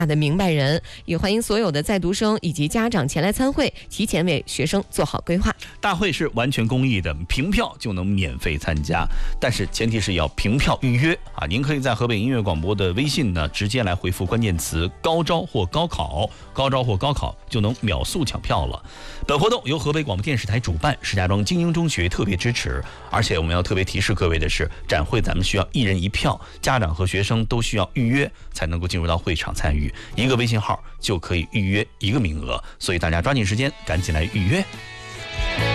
的明白人，也欢迎所有的在读生以及家长前来参会，提前为学生做好规划。 大会是完全公益的，凭票就能免费参加，但是前提是要凭票预约啊！您可以在河北音乐广播的微信呢，直接来回复关键词“高招”或“高考”，高招或高考就能秒速抢票了。本活动由河北广播电视台主办，石家庄精英中学特别支持。而且我们要特别提示各位的是，展会咱们需要1人1票，家长和学生都需要预约才能够进入到会场参与，一个微信号就可以预约1个名额，所以大家抓紧时间，赶紧来预约。